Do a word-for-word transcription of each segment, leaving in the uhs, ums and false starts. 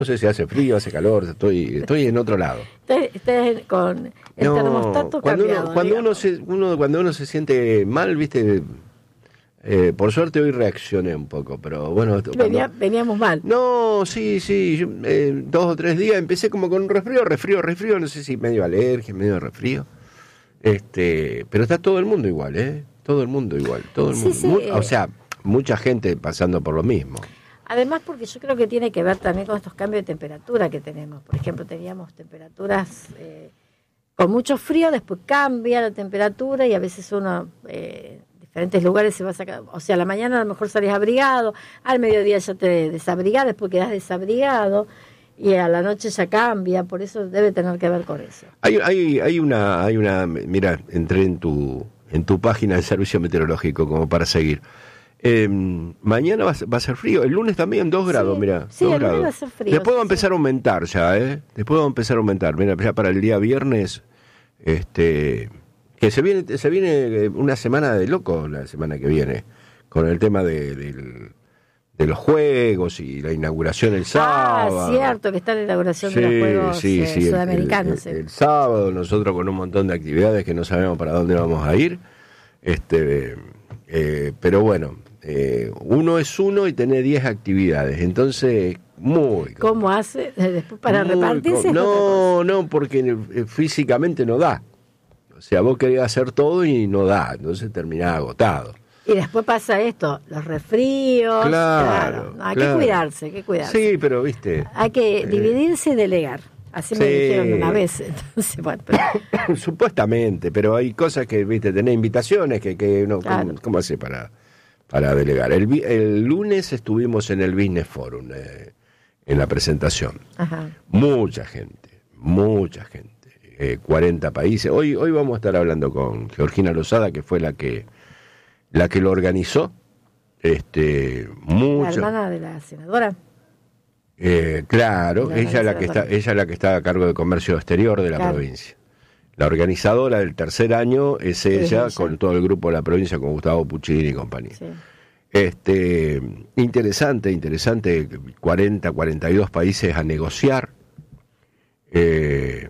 No sé si hace frío, hace calor, estoy estoy en otro lado. Estás con el No, termostato cuando cambiado. uno, cuando uno digamos. se uno cuando uno se siente mal, viste, eh, por suerte hoy reaccioné un poco, pero bueno, cuando- Venía- veníamos mal. no, sí, sí, yo, eh, dos o tres días empecé como con un resfrío, resfrío, resfrío, no sé si medio alergia, medio resfrío, este, pero está todo el mundo igual, ¿eh? Todo el mundo igual, todo el Sí, mundo, sí, Mu- eh. o sea, mucha gente pasando por lo mismo. Además, porque yo creo que tiene que ver también con estos cambios de temperatura que tenemos. Por ejemplo, teníamos temperaturas eh, con mucho frío, después cambia la temperatura y a veces uno, eh, en diferentes lugares se va a sacar. O sea, a la mañana a lo mejor salís abrigado, al mediodía ya te desabrigás, después quedás desabrigado y a la noche ya cambia. Por eso debe tener que ver con eso. Hay, hay, hay una, hay una, mira, entré en tu, en tu página de servicio meteorológico como para seguir. Eh, mañana va a, ser, va a ser frío, el lunes también dos grados, Sí, mira, sí, dos el lunes grados. va a ser frío, Después va a sí, empezar sí. a aumentar ya, ¿eh? Después va a empezar a aumentar, mira, ya para el día viernes, este, que se viene, se viene una semana de loco la semana que viene, con el tema de, del- de los juegos y la inauguración el sábado. Ah, cierto, que está la inauguración Sí, de los Juegos sí, eh, sí, el- Sudamericanos. El, sí. el sábado, nosotros con un montón de actividades que no sabemos para dónde vamos a ir. Este, eh, pero bueno, eh, uno es uno y tiene diez actividades. Entonces, muy. ¿Cómo hace eh, después para muy repartirse? co- es otra cosa. No, no, porque eh, físicamente no da. O sea, vos querés hacer todo y no da. Entonces terminás agotado. Y después pasa esto, los resfríos. Claro, No, hay claro. que cuidarse, hay que cuidarse. Sí, pero viste. Hay que eh, dividirse y delegar. Así me sí. dijeron una vez. Entonces, bueno, pero- Supuestamente, pero hay cosas que, viste, tenés invitaciones que, que uno, Claro. ¿cómo, cómo hace para, para delegar? El, vi- el lunes estuvimos en el Business Forum, eh, en la presentación. ajá. Mucha gente, mucha gente, eh, cuarenta países. Hoy, hoy vamos a estar hablando con Georgina Lozada, que fue la que, la que lo organizó. Este, La mucho. hermana de la senadora. Eh, claro, La ella la que está, organizadora. ella la que está a cargo de comercio exterior de la Claro. provincia. La organizadora del tercer año es ella, Es ella. con todo el grupo de la provincia, con Gustavo Puccini y compañía. Sí. Este, interesante, interesante, cuarenta, cuarenta y dos países a negociar. Eh,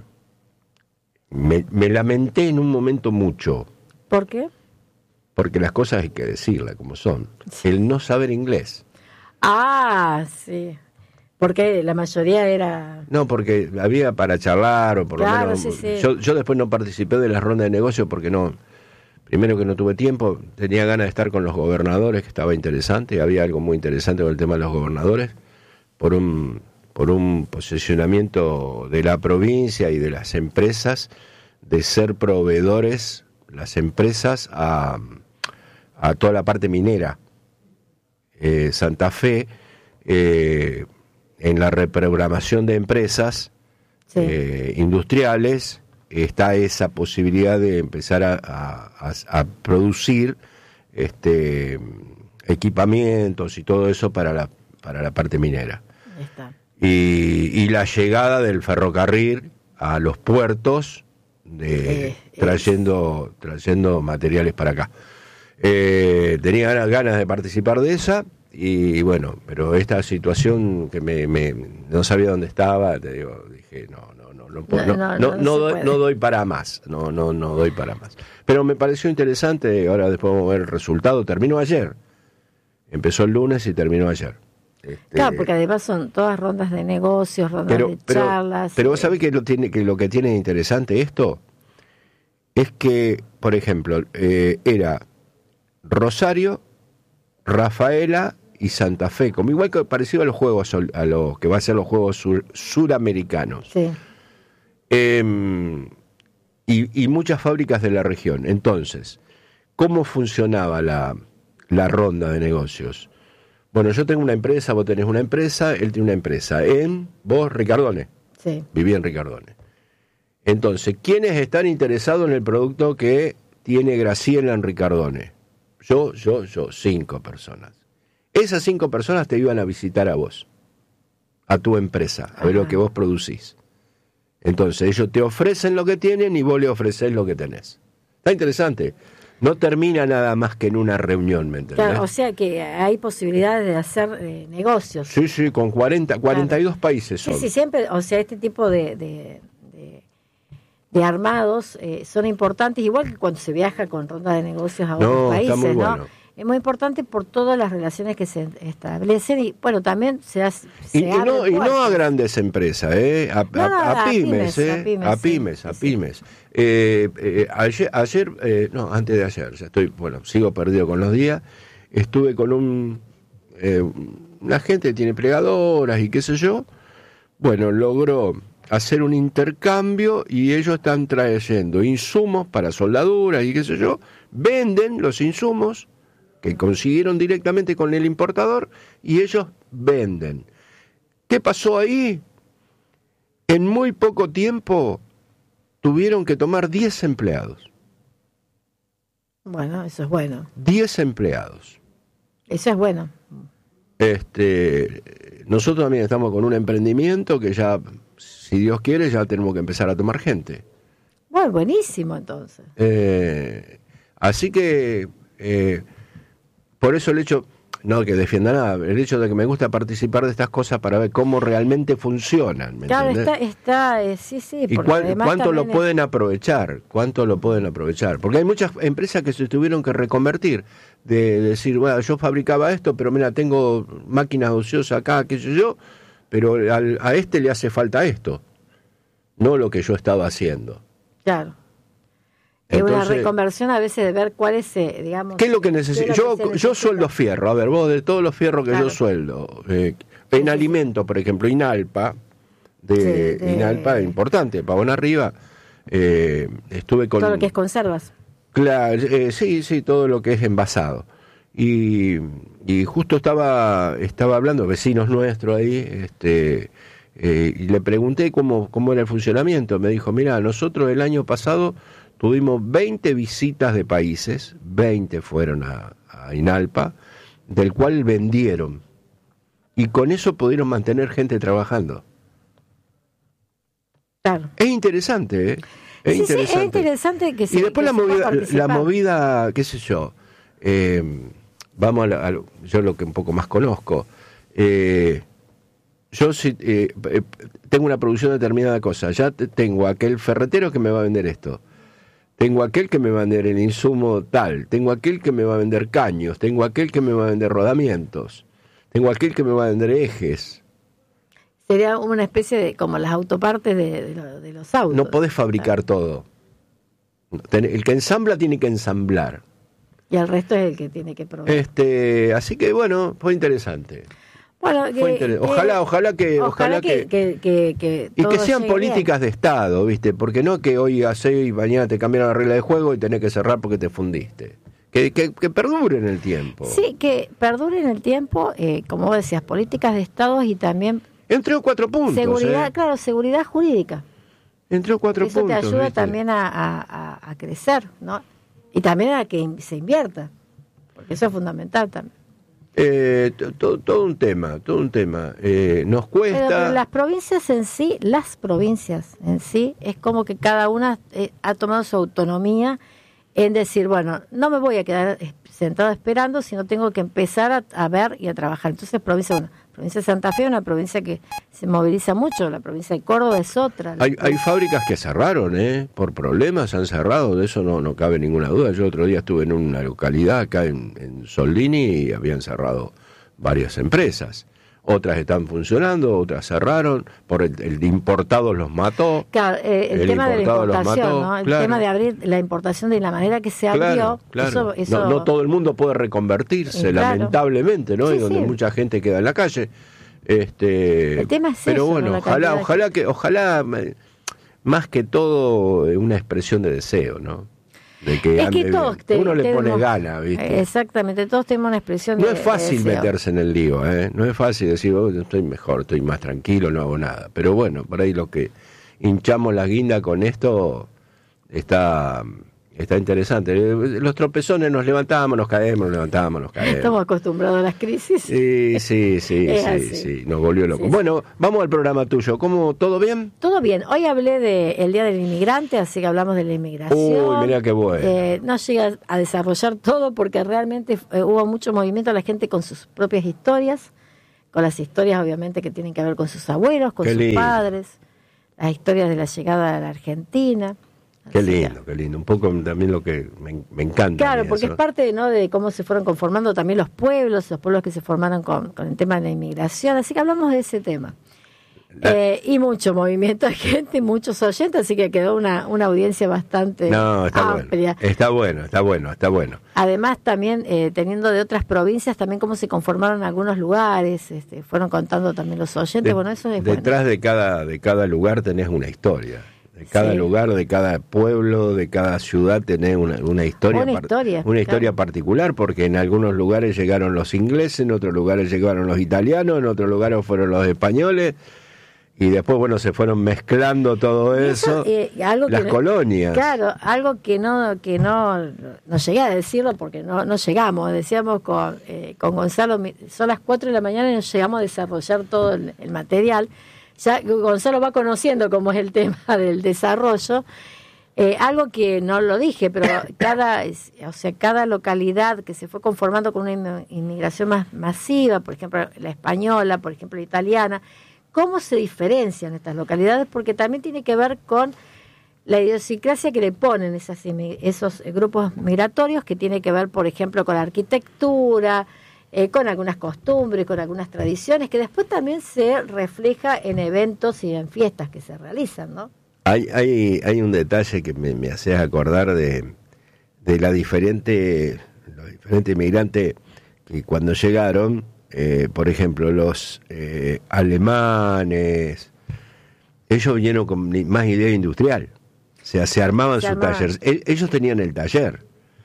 me, me lamenté en un momento mucho, ¿Por qué? porque las cosas hay que decirlas como son. Sí. El no saber inglés. Ah, sí. Porque la mayoría era... No, porque había para charlar, o por Claro, lo menos. sí, sí. Yo, yo después no participé de la ronda de negocio porque no. Primero que no tuve tiempo, tenía ganas de estar con los gobernadores, que estaba interesante, y había algo muy interesante con el tema de los gobernadores, por un, por un posicionamiento de la provincia y de las empresas, de ser proveedores, las empresas, a, a toda la parte minera. Eh, Santa Fe. Eh, en la reprogramación de empresas Sí. eh, industriales está esa posibilidad de empezar a, a- a- a producir este equipamientos y todo eso para la para la parte minera. Ahí está. Y, y la llegada del ferrocarril a los puertos de, Eh, trayendo trayendo materiales para acá. Eh, tenía ganas, ganas de participar de esa y bueno, pero esta situación que me, me no sabía dónde estaba, te digo, dije no, no, no, no, puedo- No, no, no, no, no no se doy, puede. no doy para más, no, no, no doy para más. Pero me pareció interesante, ahora después vamos a ver el resultado, terminó ayer, empezó el lunes y terminó ayer. Este, Claro, porque además son todas rondas de negocios, rondas pero, de pero, charlas. pero vos eh, sabés que lo, tiene, que lo que tiene interesante esto es que, por ejemplo, eh, era Rosario, Rafaela y Santa Fe, como igual que parecido a los juegos, sol- a los que va a ser los juegos sur- suramericanos. Sí, Eh, y, y muchas fábricas de la región. Entonces, ¿cómo funcionaba la, la ronda de negocios? Bueno, yo tengo una empresa, vos tenés una empresa, él tiene una empresa. En vos, Ricardone, sí. viví en Ricardone. Entonces, ¿quiénes están interesados en el producto que tiene Graciela en Ricardone? Yo, yo, yo, cinco personas. Esas cinco personas te iban a visitar a vos, a tu empresa, a ver Ajá. lo que vos producís. Entonces, ellos te ofrecen lo que tienen y vos le ofrecés lo que tenés. Está interesante. No termina nada más que en una reunión, ¿me entendés? Claro, o sea que hay posibilidades de hacer eh, negocios. Sí, sí, con cuarenta, cuarenta y dos claro. países son. Sí, sí, siempre, o sea, este tipo de, de, de, de armados eh, son importantes, igual que cuando se viaja con ronda de negocios a otros No, países, está muy ¿no? bueno. Es muy importante por todas las relaciones que se establecen y, bueno, también se hace... Se Y, y no, y no a grandes empresas, ¿eh? A, no, no, a, a, a pymes, pymes, ¿eh? a pymes, A sí, pymes, a sí. pymes. Eh, eh, ayer, ayer eh, no, antes de ayer, ya estoy, bueno, sigo perdido con los días, estuve con un, eh, una gente que tiene plegadoras y qué sé yo, bueno, logró hacer un intercambio y ellos están trayendo insumos para soldaduras y qué sé yo, venden los insumos que consiguieron directamente con el importador y ellos venden. ¿Qué pasó ahí? En muy poco tiempo tuvieron que tomar diez empleados. Bueno, eso es bueno. diez empleados. Eso es bueno. Este, nosotros también estamos con un emprendimiento que ya, si Dios quiere, ya tenemos que empezar a tomar gente. Bueno, buenísimo entonces. Eh, así que... Eh, Por eso el hecho, no que defienda nada, el hecho de que me gusta participar de estas cosas para ver cómo realmente funcionan. ¿me Claro, entendés? está, está eh, sí, sí. Y cuán, cuánto lo pueden es... aprovechar, cuánto lo pueden aprovechar. Porque hay muchas empresas que se tuvieron que reconvertir, de decir, bueno, yo fabricaba esto, pero mira, tengo máquinas ociosas acá, qué sé yo, pero al, a este le hace falta esto, no lo que yo estaba haciendo. Claro. Es una reconversión a veces de ver cuál es, eh, digamos... ¿Qué es lo que necesito? Yo, yo sueldo fierro. A ver, vos de todos los fierros que claro. yo sueldo, eh, en alimentos, por ejemplo, Inalpa, de, sí, de... Inalpa, importante, Pavón Arriba, eh, estuve con... Todo lo que es conservas. Claro, eh, sí, sí, todo lo que es envasado. Y, y justo estaba, estaba hablando, vecinos nuestros ahí, este... Eh, y le pregunté cómo, cómo era el funcionamiento. Me dijo, mira, nosotros el año pasado tuvimos veinte visitas de países, veinte fueron a, a Inalpa, del cual vendieron. Y con eso pudieron mantener gente trabajando. Claro. Es interesante, ¿eh? Es sí, interesante. Sí, es interesante que se, y después que la movida, la movida, qué sé yo, eh, vamos a, la, a lo, yo lo que un poco más conozco, eh, yo si, eh, tengo una producción de determinada cosa, ya tengo aquel ferretero que me va a vender esto, tengo aquel que me va a vender el insumo tal, tengo aquel que me va a vender caños, tengo aquel que me va a vender rodamientos, tengo aquel que me va a vender ejes. Sería una especie de, como las autopartes de, de, lo, de los autos. No podés fabricar claro. todo. El que ensambla tiene que ensamblar. Y el resto es el que tiene que probar. Este, así que bueno, fue interesante. Bueno, fue que, inter... ojalá, que, ojalá que, ojalá que, que, que, que y que sean políticas bien. de Estado, ¿viste? Porque no que hoy haces y mañana te cambian la regla de juego y tenés que cerrar porque te fundiste. Que, que, que perdure en el tiempo. Sí, que perdure en el tiempo, eh, como vos decías, políticas de Estado y también entre cuatro puntos. Seguridad, ¿eh? claro, seguridad jurídica. Entre cuatro Eso puntos. Eso te ayuda ¿viste? también a, a, a crecer, ¿no? Y también a que se invierta, porque eso es fundamental también. Eh, todo, todo un tema, todo un tema. Eh, nos cuesta. Pero, pero las provincias en sí, las provincias en sí, es como que cada una eh, ha tomado su autonomía en decir, bueno, no me voy a quedar sentado esperando, sino tengo que empezar a, a ver y a trabajar. Entonces, provincia, bueno, provincia de Santa Fe es una provincia que se moviliza mucho, la provincia de Córdoba es otra. Hay, hay fábricas que cerraron, ¿eh? Por problemas han cerrado, de eso no, no cabe ninguna duda. Yo otro día estuve en una localidad acá en, en Soldini y habían cerrado varias empresas. Otras están funcionando, otras cerraron, por el, el importado los mató. Claro, eh, el, el tema de la importación, ¿no? El claro. tema de abrir la importación de la manera que se abrió. Claro, claro. Eso, eso... No, no todo el mundo puede reconvertirse, eh, claro. lamentablemente, ¿no? Sí, y donde sí. mucha gente queda en la calle. Este, el tema es pero eso, bueno, ¿no? ojalá, ojalá que, ojalá, más que todo, una expresión de deseo, ¿no? De que, es que todos te, uno le tenemos, pone gana, ¿viste? Exactamente, todos tenemos una expresión no de es fácil de meterse en el lío, ¿eh? No es fácil decir, oh, estoy mejor, estoy más tranquilo, no hago nada. Pero bueno, por ahí lo que hinchamos la guinda con esto está Está interesante. Los tropezones, nos levantamos, nos caemos, nos levantamos, nos caemos. Estamos acostumbrados a las crisis. Sí, sí, sí, sí, así. sí, nos volvió loco. Sí, bueno, sí. Vamos al programa tuyo. ¿Cómo, todo bien? Todo bien. Hoy hablé del Día del Inmigrante, así que hablamos de la inmigración. Uy, mira qué bueno. Eh, no llega a desarrollar todo porque realmente eh, hubo mucho movimiento, la gente con sus propias historias, con las historias obviamente que tienen que ver con sus abuelos, con qué sus lindo. padres, las historias de la llegada a la Argentina. Qué lindo, qué lindo. Un poco también lo que me, me encanta. Claro, porque eso. es parte, ¿no?, de cómo se fueron conformando también los pueblos, los pueblos que se formaron con, con el tema de la inmigración. Así que hablamos de ese tema. La... Eh, y mucho movimiento de gente, muchos oyentes, así que quedó una, una audiencia bastante no, está amplia. Bueno. Está bueno, está bueno, está bueno. Además, también eh, teniendo de otras provincias, también cómo se conformaron algunos lugares, este, fueron contando también los oyentes. De, bueno, eso es detrás bueno. de cada, de cada lugar tenés una historia. De cada sí. lugar, de cada pueblo, de cada ciudad tenés una, una historia, una historia, una historia claro. particular, porque en algunos lugares llegaron los ingleses, en otros lugares llegaron los italianos, en otros lugares fueron los españoles, y después, bueno, se fueron mezclando todo eso, eso eh, algo las que no, colonias. Claro, algo que no que no, no llegué a decirlo porque no, no llegamos, decíamos con, eh, con Gonzalo, son las cuatro de la mañana y no llegamos a desarrollar todo el, el material. Ya Gonzalo va conociendo cómo es el tema del desarrollo, eh, algo que no lo dije, pero cada, o sea, cada localidad que se fue conformando con una inmigración más masiva, por ejemplo la española, por ejemplo la italiana, ¿cómo se diferencian estas localidades? Porque también tiene que ver con la idiosincrasia que le ponen esas, esos grupos migratorios, que tiene que ver, por ejemplo, con la arquitectura, Eh, con algunas costumbres, con algunas tradiciones, que después también se refleja en eventos y en fiestas que se realizan, ¿no? Hay hay hay un detalle que me, me hace acordar de, de la diferente, los diferentes inmigrantes que cuando llegaron, eh, por ejemplo, los eh, alemanes, ellos vinieron con más idea industrial, o sea, se armaban se sus armaban. talleres, e- ellos tenían el taller.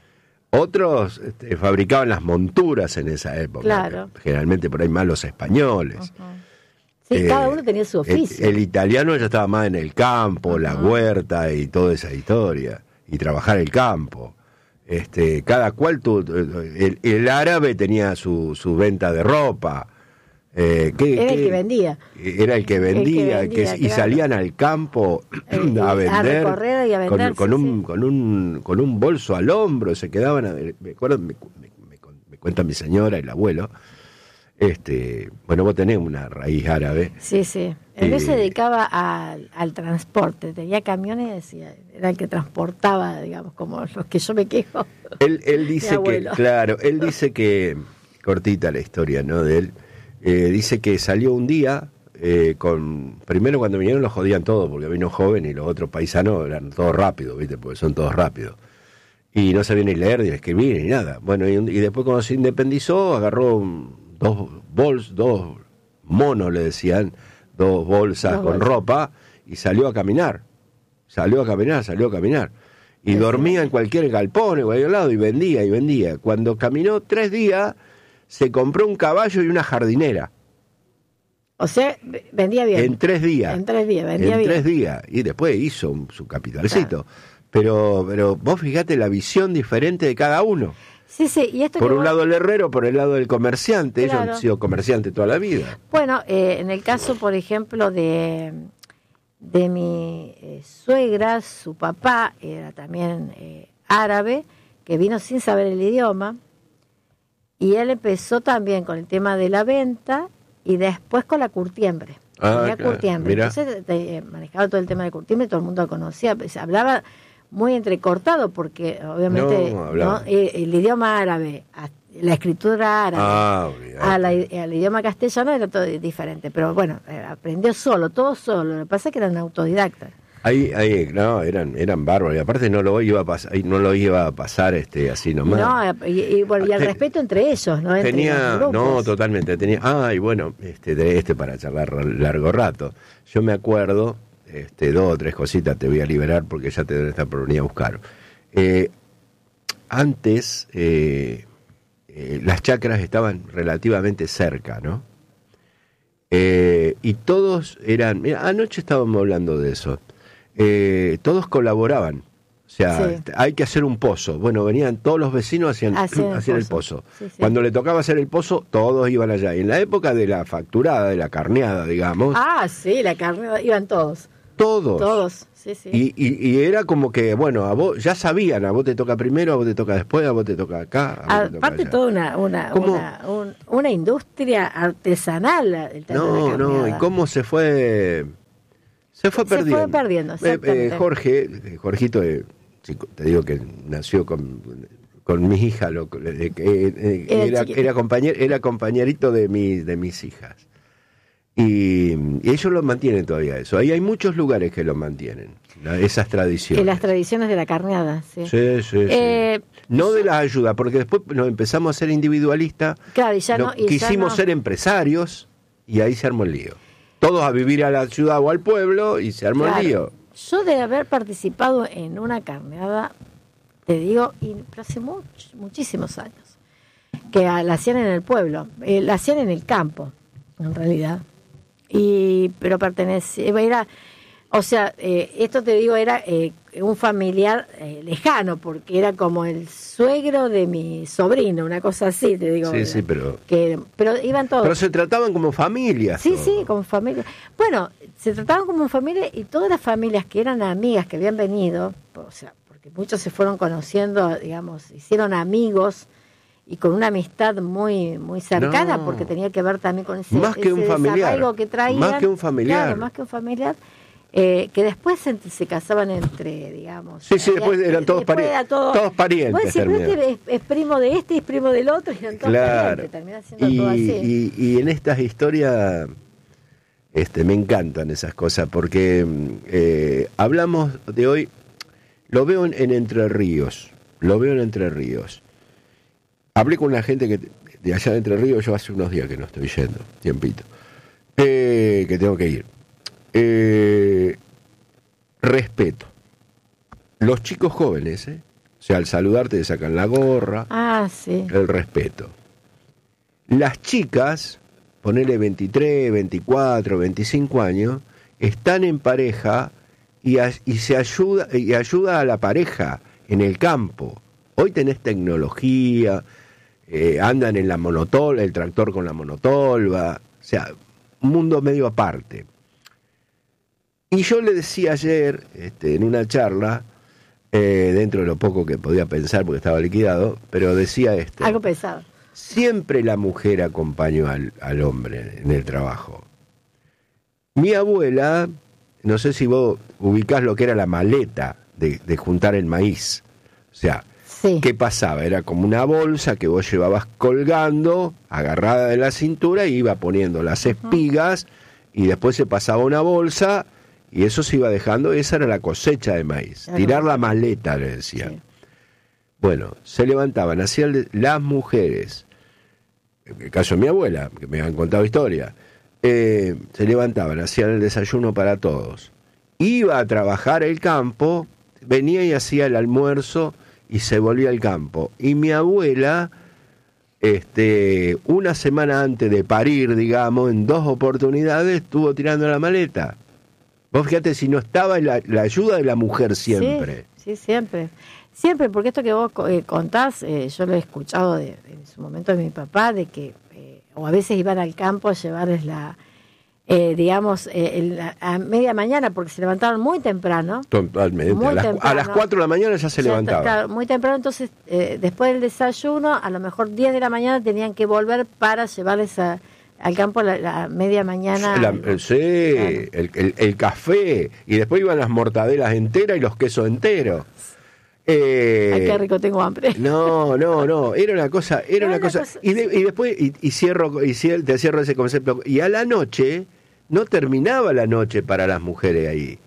Otros este, fabricaban las monturas en esa época. Claro. Generalmente por ahí más los españoles. Uh-huh. Sí, eh, cada uno tenía su oficio. El, el italiano ya estaba más en el campo, uh-huh. la huerta y toda esa historia. Y trabajar el campo. Este, cada cual, tu, el, el árabe tenía su, su venta de ropa. Eh, ¿qué, era qué? el que vendía. Era el que vendía, el que vendía que, y claro. salían al campo eh, a vender, a recorrer y a vender, con, con, sí, un, sí. con un con un bolso al hombro, se quedaban, a, me acuerdo, me, me, me, me cuenta mi señora, el abuelo, este, bueno, vos tenés una raíz árabe. Sí, sí. Él eh, se dedicaba al, al transporte, tenía camiones y decía, era el que transportaba, digamos, como los que yo me quejo. Él, él dice que, claro, él dice que, cortita la historia, ¿no?, de él. Eh, dice que salió un día eh, con... Primero cuando vinieron los jodían todo, porque vino joven y los otros paisanos eran todos rápidos, ¿viste? Porque son todos rápidos. Y no sabía ni leer, ni escribir, ni nada. Bueno, y, y después cuando se independizó, agarró un, dos bols, dos monos, le decían, dos bolsas dos con bolsas. ropa, y salió a caminar. Salió a caminar, salió a caminar. Y sí, dormía en cualquier galpón, en cualquier lado, y vendía, y vendía. Cuando caminó tres días... se compró un caballo y una jardinera. O sea, vendía bien. En tres días. En tres días, vendía en bien. En tres días. Y después hizo un, su capitalcito. Claro. Pero, pero vos fijate la visión diferente de cada uno. Sí, sí. Y esto por un vos... lado el herrero, por el lado del comerciante. Claro. Ellos han sido comerciantes toda la vida. Bueno, eh, en el caso, por ejemplo, de, de mi eh, suegra, su papá era también eh, árabe, que vino sin saber el idioma. Y él empezó también con el tema de la venta y después con la curtiembre. Ah, Tenía claro, curtiembre. Mira. Entonces eh, manejaba todo el tema de curtiembre, todo el mundo lo conocía. Pues, hablaba muy entrecortado porque obviamente no, ¿no? el, el idioma árabe, la escritura árabe, ah, a la, al idioma castellano era todo diferente. Pero bueno, aprendió solo, todo solo. Lo que pasa es que eran autodidactas. Ahí, ahí, no, eran, eran bárbaros. Y aparte no lo iba a pasar, no lo iba a pasar este así nomás. No, y, y, bueno, y el Ten, respeto entre ellos, ¿no? Entre tenía, los no, totalmente. Tenía, ah, y bueno, este, de este para charlar largo rato. Yo me acuerdo, este, dos o tres cositas te voy a liberar porque ya te deben estar por venir a buscar. Eh, antes, eh, eh, las chacras estaban relativamente cerca, ¿no? Eh, y todos eran, mira, anoche estábamos hablando de eso. Eh, todos colaboraban, O sea, Sí. hay que hacer un pozo. Bueno, venían todos los vecinos, hacían, Hacían el hacían el pozo. pozo. Sí, sí. Cuando le tocaba hacer el pozo, todos iban allá. Y en la época de la facturada, de la carneada, digamos, Ah, sí, la carne, iban todos. todos. Todos, sí, sí. Y, y, y era como que, bueno, a vos ya sabían, a vos te toca primero, a vos te toca después, a vos te toca acá. A vos te toca Aparte, allá. toda una, una, ¿Cómo? una, un- una industria artesanal. El tema de la No, no, y carneada. cómo se fue. Se fue Se fue perdiendo. perdiendo, Eh, eh, exactamente. Jorge, eh, Jorgito, eh, chico, te digo que nació con, con mi hija, lo, eh, eh, eh, Era era, chiquito. era, compañer, era compañerito de, mi, de mis hijas. Y, y ellos lo mantienen todavía eso. Ahí hay muchos lugares que lo mantienen, la- esas tradiciones. Que las tradiciones de la carneada, sí. Sí, sí, sí. Eh, No de las ayudas, porque después nos empezamos a ser individualistas, Claro, y ya no- no. Y ya quisimos no- ser empresarios y ahí se armó el lío. Todos a vivir a la ciudad o al pueblo y se armó Claro. el lío. Yo de haber participado en una carneada, te digo, y pero hace much- muchísimos años, que a- la hacían en el pueblo, eh, la hacían en el campo, en realidad. Y pero pertenecía, era, o sea, eh, esto te digo, era eh, un familiar eh, lejano, porque era como el suegro de mi sobrino, una cosa así, te digo. Sí, sí, pero... Que, pero iban todos. Pero se trataban como familias. Sí, todos. sí, como familia. Bueno, se trataban como familia y todas las familias que eran amigas, que habían venido, o sea, porque muchos se fueron conociendo, digamos, hicieron amigos y con una amistad muy muy cercana, No. porque tenía que ver también con ese, Más que ese un familiar. desarraigo que traían. Más que un familiar. Claro, más que un familiar. Eh, que después se, se casaban entre, digamos. Sí, sí, después había- eran todos después pari- era todo- todos parientes Vos decís, pero terminaban. este es, es primo de este y es primo del otro, y eran todos Claro. parientes, termina siendo Y, todo así. y, y en estas historias este, me encantan esas cosas porque eh, hablamos de hoy, lo veo en, en Entre Ríos, lo veo en Entre Ríos. Hablé con una gente que de allá de Entre Ríos, yo hace unos días que no estoy yendo, tiempito, eh, que tengo que ir. Eh, respeto. Los chicos jóvenes, ¿eh? O sea, al saludarte te sacan la gorra, Ah, sí. el respeto. Las chicas, ponele veintitrés, veinticuatro, veinticinco años, están en pareja y, a- y se ayuda y ayuda a la pareja en el campo. Hoy tenés tecnología, eh, andan en la monotolva, el tractor con la monotolva, o sea, un mundo medio aparte. Y yo le decía ayer, este, en una charla, eh, dentro de lo poco que podía pensar porque estaba liquidado, pero decía esto. Algo pesado. Siempre la mujer acompañó al, al hombre en el trabajo. Mi abuela, no sé si vos ubicás lo que era la maleta de, de juntar el maíz. O sea, Sí. ¿qué pasaba? Era como una bolsa que vos llevabas colgando, agarrada de la cintura, y iba poniendo las espigas, y después se pasaba una bolsa, y eso se iba dejando, esa era la cosecha de maíz. Claro. Tirar la maleta, le decían. Sí. Bueno, se levantaban, hacían de- las mujeres, en el caso de mi abuela, que me han contado historia, eh, se levantaban, hacían el desayuno para todos. Iba a trabajar el campo, venía y hacía el almuerzo y se volvía al campo. Y mi abuela, este, una semana antes de parir, digamos, en dos oportunidades, estuvo tirando la maleta. Vos fíjate si no estaba la, la ayuda de la mujer siempre. Sí, sí, siempre. Siempre, porque esto que vos eh, contás, eh, yo lo he escuchado de, en su momento de mi papá, de que, eh, o a veces iban al campo a llevarles la, eh, digamos, eh, el- la- a media mañana, porque se levantaban muy temprano. Totalmente. Muy a, las, a temprano. las cuatro de la mañana ya se Ya levantaba. está, claro, muy temprano, entonces, eh, después del desayuno, a lo mejor diez de la mañana tenían que volver para llevarles a- al campo la, la media mañana. La- el- sí, Claro. el, el- el café, y después iban las mortadelas enteras y los quesos enteros. Eh, Ay, qué rico, tengo hambre. No, no, no, era una cosa, era Era una una cosa. cosa- Y, de- y después, y, y cierro, y cier- te cierro ese concepto. Y a la noche, no terminaba la noche para las mujeres ahí.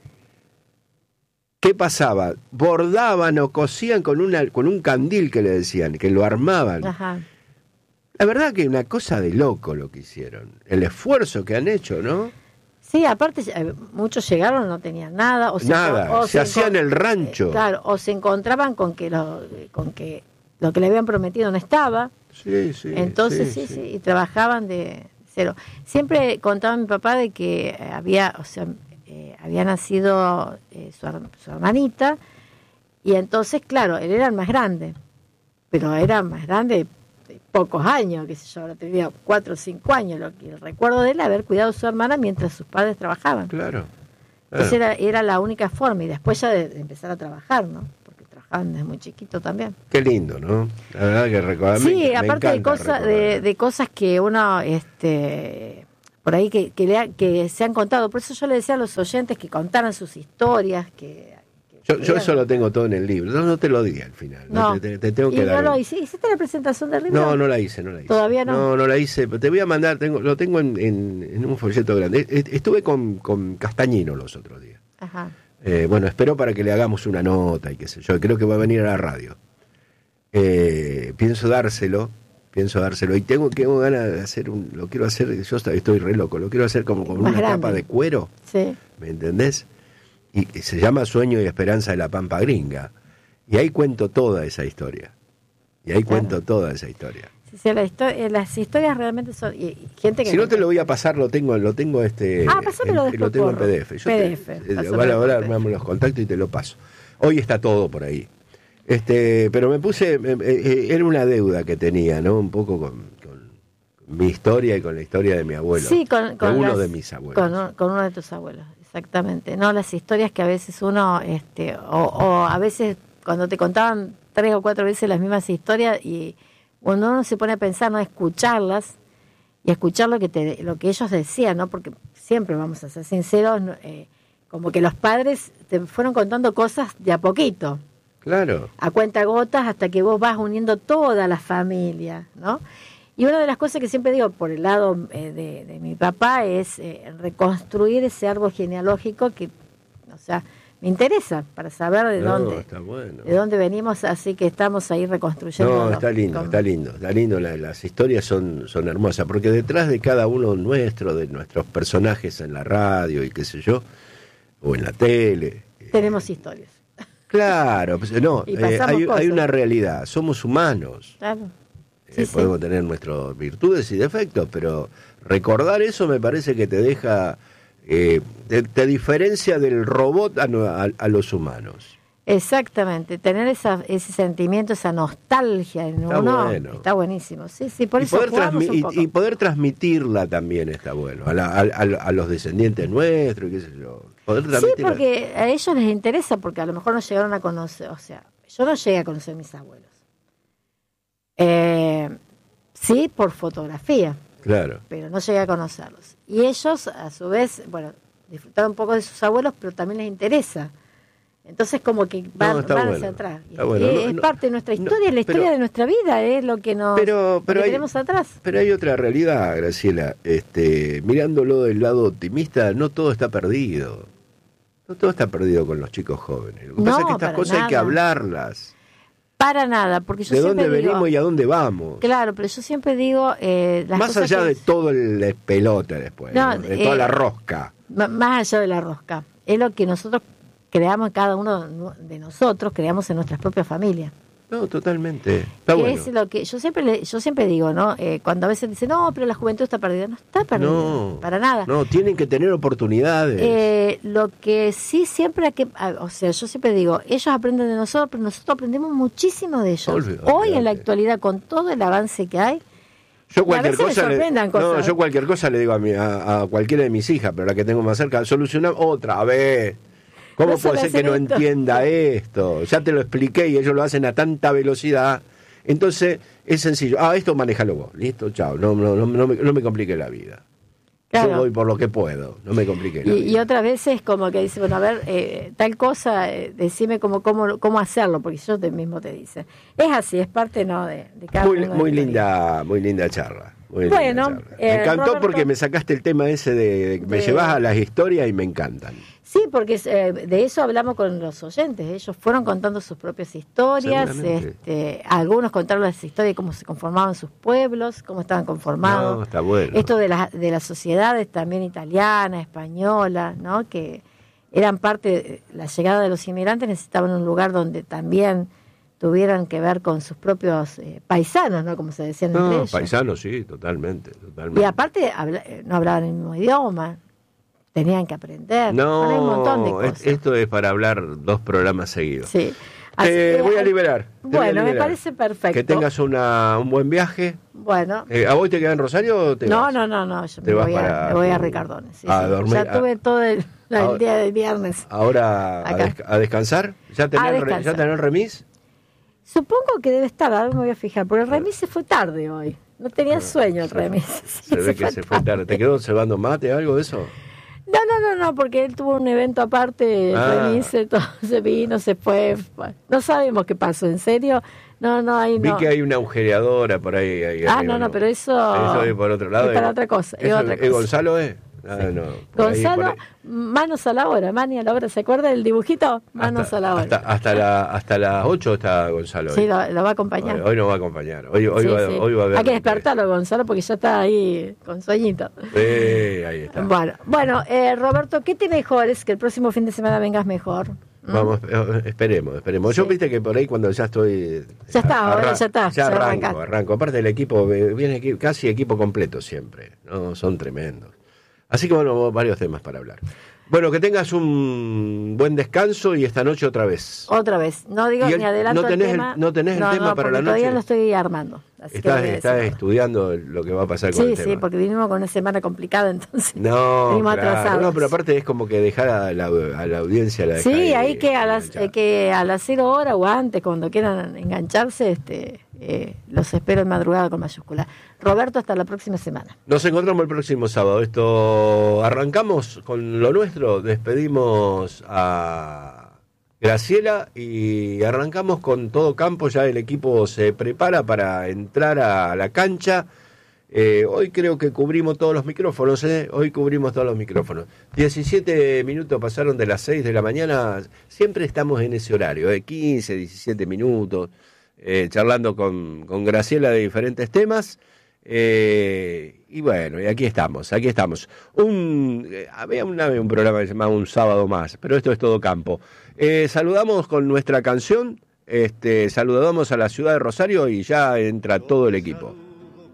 ¿Qué pasaba? Bordaban o cosían con, una, con un candil que le decían, que lo armaban. Ajá. La verdad que una cosa de loco lo que hicieron. El esfuerzo que han hecho, ¿no? Sí, aparte, eh, muchos llegaron, no tenían nada. O Nada, o se hacía en encon- el rancho. eh, claro, o se encontraban con que, lo, con que lo que le habían prometido no estaba. Sí, sí. Entonces, sí, sí, y trabajaban de cero. Siempre contaba mi papá de que eh, había, o sea, eh, había nacido eh, su, her- su hermanita Y entonces, claro, él era el más grande, pero era más grande de pocos años, qué sé yo, ahora tenía cuatro o cinco años, lo que el recuerdo de él haber cuidado a su hermana mientras sus padres trabajaban. Claro. Entonces era, era la única forma, y después ya de, de empezar a trabajar, ¿no? Porque trabajaban desde muy chiquito también. Qué lindo, ¿no? La verdad que recordar. Sí, me, aparte me de cosas de, de cosas que uno, este, por ahí que que, le ha, que se han contado. Por eso yo le decía a los oyentes que contaran sus historias, que Yo, yo eso lo tengo todo en el libro. No, no te lo di al final. No, no te, te, te tengo que ¿Y dar no un... lo hice? ¿Hiciste la presentación del libro? No, no la hice, no la hice. ¿Todavía no? No, no la hice. Te voy a mandar, tengo, lo tengo en, en, en un folleto grande. Estuve con, con Castañino los otros días. Ajá. Eh, bueno, espero para que le hagamos una nota y qué sé yo. Creo que va a venir a la radio. Eh, pienso dárselo, pienso dárselo. Y tengo, tengo ganas de hacer un... Lo quiero hacer, yo estoy re loco, lo quiero hacer como con Más una grande. tapa de cuero. Sí. ¿Me entendés? Y se llama Sueño y Esperanza de la Pampa Gringa. Y ahí cuento toda esa historia. Y ahí Claro. cuento toda esa historia. Sí, sí, la histo- eh, las historias realmente son... Y, y gente que Si no te lo voy a pasar, lo tengo, lo tengo este, Ah, pásamelo en- después lo tengo en por P D F. Yo P D te- F, eh, pásamelo vale, por ahora P D F. armamos los contactos y te lo paso. Hoy está todo por ahí. Este, pero me puse, eh, eh, era una deuda que tenía, ¿no? Un poco con, con mi historia y con la historia de mi abuelo. Sí, con, con de uno las- de mis abuelos. Con, un- con uno de tus abuelos, exactamente. No, las historias que a veces uno, este, o, o a veces cuando te contaban tres o cuatro veces las mismas historias y cuando uno se pone a pensar, no escucharlas y escuchar lo que te, lo que ellos decían, ¿no? Porque siempre vamos a ser sinceros, no, eh, como que los padres te fueron contando cosas de a poquito, Claro. a cuenta gotas, hasta que vos vas uniendo toda la familia, ¿no? Y una de las cosas que siempre digo por el lado eh, de, de mi papá es eh, reconstruir ese árbol genealógico que, o sea, me interesa para saber de No, dónde está bueno. de dónde venimos, así que estamos ahí reconstruyendo. No, está lindo, está lindo, está lindo, la- las historias son, son hermosas, porque detrás de cada uno nuestro, de nuestros personajes en la radio y qué sé yo, o en la tele. Tenemos historias. Claro, pues, no, Y eh, pasamos hay, cosas. hay una realidad, somos humanos, Claro. eh, Sí, sí. podemos tener nuestras virtudes y defectos, pero recordar eso me parece que te deja, eh, te, te diferencia del robot a, no- a- a los humanos. Exactamente, tener esa, ese sentimiento, esa nostalgia en Está uno, bueno. está buenísimo. Sí, sí, por y, eso poder jugamos transmi- un y- poco. y poder transmitirla también está bueno, a, la- a, a- a los descendientes nuestros, qué sé yo. Poder Sí, transmitirla. porque a ellos les interesa, porque a lo mejor no llegaron a conocer, o sea, yo no llegué a conocer a mis abuelos. Eh, sí, por fotografía, Claro. pero no llegué a conocerlos. Y ellos, a su vez, bueno, disfrutaron un poco de sus abuelos, pero también les interesa. Entonces, como que van, No, está van bueno, hacia atrás. está Y bueno. es, No, es no, parte de nuestra no, historia, es la historia pero- de nuestra vida, es lo que nos Pero, pero lo que hay, tenemos atrás. pero hay otra realidad, Graciela. Este, mirándolo del lado optimista, no todo está perdido. No todo está perdido con los chicos jóvenes. Lo que No, pasa es que estas para cosas hay que nada. hablarlas. Para nada, porque yo De siempre dónde digo, venimos y a dónde vamos. claro, pero yo siempre digo eh, las Más cosas allá que- de todo el pelote después, No, ¿no? de toda eh, la rosca. M- más allá de la rosca, es lo que nosotros creamos, cada uno de nosotros creamos en nuestras propias familias. No, totalmente. Está que bueno. es lo que yo siempre le- yo siempre digo, ¿no? Eh, cuando a veces dicen, no, pero la juventud está perdida, no está perdida, No, para nada. No, tienen que tener oportunidades. Eh, lo que sí siempre hay que, ah, o sea, yo siempre digo, ellos aprenden de nosotros, pero nosotros aprendemos muchísimo de ellos. Olvídate. Hoy en la actualidad, con todo el avance que hay, Yo y a cualquier veces me cosa le, sorprendan no, cosas. yo cualquier cosa le digo a, mi, a, a cualquiera de mis hijas, pero la que tengo más cerca, solucionar otra vez. ¿Cómo No puede sabe ser que no hacer esto. entienda esto? Ya te lo expliqué y ellos lo hacen a tanta velocidad. Entonces es sencillo. Ah, esto manéjalo vos. Listo, chao. No, no, no, no me, no me complique la vida. Claro. Yo voy por lo que puedo. No me complique la Y, y vida. otras veces como que dice, bueno, a ver, eh, tal cosa, eh, decime cómo, cómo, cómo hacerlo, porque yo te mismo te dice. Es así, es parte no de, de cada Muy, uno de muy la linda, muy linda charla. Muy Bueno, linda charla. eh, me encantó Roberto- porque me sacaste el tema ese de, de- me De- llevas a las historias y me encantan. Sí, porque eh, de eso hablamos con los oyentes. Ellos fueron contando sus propias historias. Seguramente. Este, algunos contaron las historias de cómo se conformaban sus pueblos, cómo estaban conformados. No, está bueno. Esto de, la, de las sociedades también italiana, española, ¿no? Que eran parte, de la llegada de los inmigrantes necesitaban un lugar donde también tuvieran que ver con sus propios eh, paisanos, ¿no? Como se decían entre No, ellos. paisanos, sí, totalmente, totalmente. Y aparte habla- eh, no hablaban el mismo idioma, tenían que aprender. Bueno, hay un montón de No, cosas. es- esto es para hablar dos programas seguidos. Sí. Te que, voy a liberar. Te bueno, voy a liberar. Me parece perfecto. Que tengas una, un buen viaje. Bueno. Eh, ¿A vos te quedas en Rosario o te No, vas? no, no, no, yo te me, vas voy para, a, me voy a Ricardones. Sí, a sí. dormir, ya tuve a, todo el, el ahora, día de viernes. Ahora a, des, a descansar. ¿Ya tenés, a el, descansar. ¿Ya tenés el remis? Supongo que debe estar, a ver, me voy a fijar, porque el remis se fue tarde hoy. No tenía sueño el remis. Se, se ve se que se fue tarde. ¿Te quedó cebando mate, algo de eso? No, no, no, no, porque él tuvo un evento aparte, el ah. remis, todo, se vino, se fue. Bueno, no sabemos qué pasó, ¿en serio? No, no, ahí Vi no. que hay una agujereadora por ahí. ahí ah, arriba, no, no, pero eso... Eso es por otro lado. Es para otra cosa. Es ¿Eso, otra ¿Es cosa. Gonzalo, eh? Ah, sí. no, Gonzalo, ahí, ahí. manos a la obra, mani a la obra. ¿Se acuerda del dibujito? Manos hasta, a la obra. Hasta, hasta, la, hasta las ocho está Gonzalo. Sí, hoy. lo, lo va a acompañar. Hoy, hoy nos va a acompañar. Hoy, hoy, sí, va, sí. hoy va a ver. Hay que despertarlo, Gonzalo, porque ya está ahí con sueñito. Sí, ahí está. Bueno, bueno eh, Roberto, ¿qué te mejores? Que el próximo fin de semana vengas mejor. ¿Mm? Vamos, esperemos, esperemos. Sí. Yo viste que por ahí cuando ya estoy... Ya está, ahora ya está. Ya ya arranco, arrancaste. arranco. Aparte del equipo, viene casi equipo completo siempre. No, son tremendos. Así que bueno, varios temas para hablar. Bueno, que tengas un buen descanso y esta noche otra vez. Otra vez. No digo el, ni adelanto ¿no tenés el tema. El, ¿No tenés no, el tema no, para la noche? Todavía lo estoy armando. Así estás que estás estudiando lo que va a pasar con sí, el tema. Sí, sí, porque vinimos con una semana complicada, entonces. No, venimos claro, atrasados. no, pero aparte es como que dejar a la, a la audiencia la sí, ahí, ahí que a las eh, que a las cero horas o antes, cuando quieran engancharse, este eh, los espero en madrugada con mayúscula. Roberto, hasta la próxima semana. Nos encontramos el próximo sábado. Esto arrancamos con lo nuestro, despedimos a Graciela y arrancamos con todo campo. Ya el equipo se prepara para entrar a la cancha. Eh, hoy creo que cubrimos todos los micrófonos, ¿eh? Hoy cubrimos todos los micrófonos. diecisiete minutos pasaron de las seis de la mañana. Siempre estamos en ese horario, ¿eh? quince, diecisiete minutos, eh, charlando con, con Graciela de diferentes temas. Eh, y bueno, y aquí estamos, aquí estamos. Un, eh, había una vez un programa que se llamaba Un Sábado Más, pero esto es todo campo. Eh, saludamos con nuestra canción, este, saludamos a la ciudad de Rosario y ya entra todo el equipo.